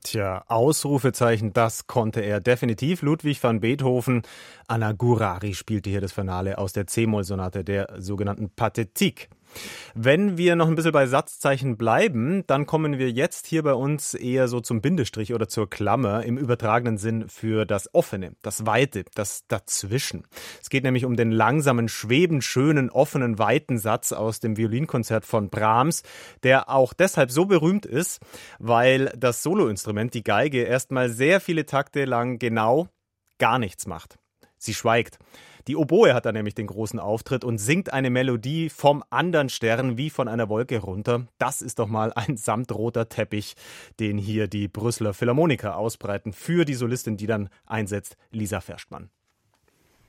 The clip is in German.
Tja, Ausrufezeichen, das konnte er definitiv. Ludwig van Beethoven, Anna Gurari spielte hier das Finale aus der C-Moll-Sonate, der sogenannten Pathétique. Wenn wir noch ein bisschen bei Satzzeichen bleiben, dann kommen wir jetzt hier bei uns eher so zum Bindestrich oder zur Klammer im übertragenen Sinn für das Offene, das Weite, das Dazwischen. Es geht nämlich um den langsamen, schwebend schönen, offenen, weiten Satz aus dem Violinkonzert von Brahms, der auch deshalb so berühmt ist, weil das Soloinstrument, die Geige, erstmal sehr viele Takte lang genau gar nichts macht. Sie schweigt. Die Oboe hat da nämlich den großen Auftritt und singt eine Melodie vom anderen Stern wie von einer Wolke runter. Das ist doch mal ein samtroter Teppich, den hier die Brüsseler Philharmoniker ausbreiten für die Solistin, die dann einsetzt, Lisa Verstmann.